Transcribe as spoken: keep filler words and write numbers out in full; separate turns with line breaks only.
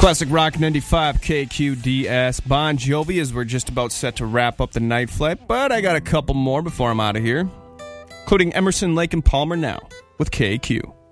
Classic Rock ninety-five K Q D S Bon Jovi, as we're just about set to wrap up the night flight, but I got a couple more before I'm out of here, including Emerson, Lake and Palmer now with K Q.